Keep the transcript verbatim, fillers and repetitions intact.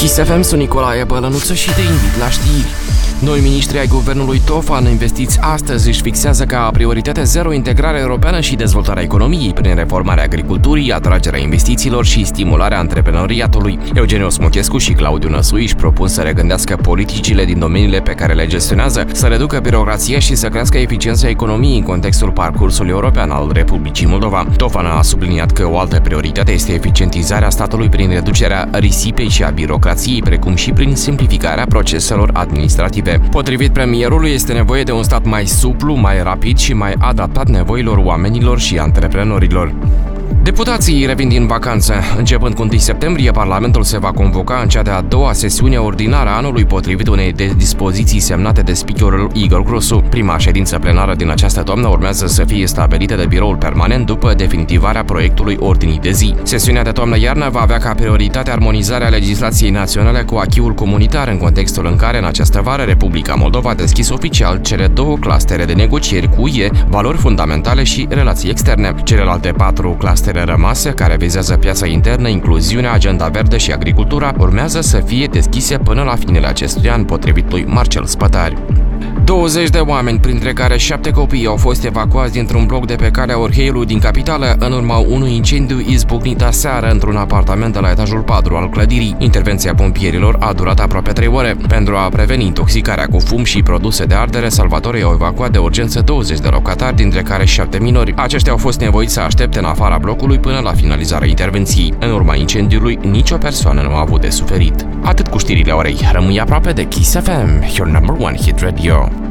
Kiss F M, sunt Nicolae Bălănuță și te invit la știri. Noi miniștri ai guvernului Tofan investiți astăzi își fixează ca prioritate zero integrarea europeană și dezvoltarea economiei prin reformarea agriculturii, atragerea investițiilor și stimularea antreprenoriatului. Eugeniu Smochescu și Claudiu Năsui își propun să regândească politicile din domeniile pe care le gestionează, să reducă birocrația și să crească eficiența economiei în contextul parcursului european al Republicii Moldova. Tofan a subliniat că o altă prioritate este eficientizarea statului prin reducerea risipei și a birocrației, precum și prin simplificarea proceselor administrative. Potrivit premierului, este nevoie de un stat mai suplu, mai rapid și mai adaptat nevoilor oamenilor și antreprenorilor. Deputații revin din vacanță. Începând cu întâi septembrie, Parlamentul se va convoca în cea de-a doua sesiune ordinară a anului, potrivit unei de dispoziții semnate de speakerul Igor Grosu. Prima ședință plenară din această toamnă urmează să fie stabilită de biroul permanent după definitivarea proiectului ordinii de zi. Sesiunea de toamnă-iarnă va avea ca prioritate armonizarea legislației naționale cu acquis-ul comunitar, în contextul în care în această vară Republica Moldova a deschis oficial cele două clustere de negocieri cu U E, valori fundamentale și relații externe. Celelalte patru clustere rămase, care vizează piața internă, incluziunea, agenda verde și agricultura, urmează să fie deschise până la finele acestui an, potrivit lui Marcel Spătari. douăzeci de oameni, printre care șapte copii, au fost evacuați dintr-un bloc de pe calea Orheiului din capitală în urma unui incendiu izbucnit aseară într-un apartament de la etajul patru al clădirii. Intervenția pompierilor a durat aproape trei ore. Pentru a preveni intoxicarea cu fum și produse de ardere, salvatorii au evacuat de urgență douăzeci de locatari, dintre care șapte minori. Aceștia au fost nevoiți să aștepte în afara blocului până la finalizarea intervenției. În urma incendiului, nicio persoană nu a avut de suferit. Atât cu știrile orei. Rămâi aproape de Kiss F M, your number one hit radio.